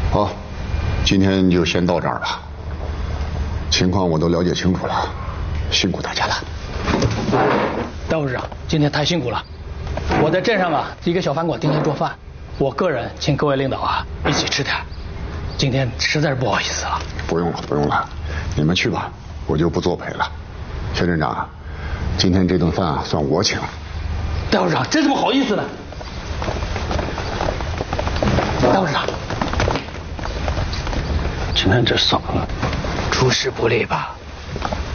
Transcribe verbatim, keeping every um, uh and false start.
好，今天就先到这儿吧。情况我都了解清楚了，辛苦大家了。 戴副市长，今天太辛苦了。我在镇上啊一个小饭馆盯天做饭，我个人请各位领导啊一起吃点。今天实在是不好意思了。 不用了，不用了，你们去吧，我就不作陪了。薛镇长，今天这顿饭啊算我请。 戴副市长，真是不好意思呢。戴副市长， 今天这嗓子， 出师不利吧？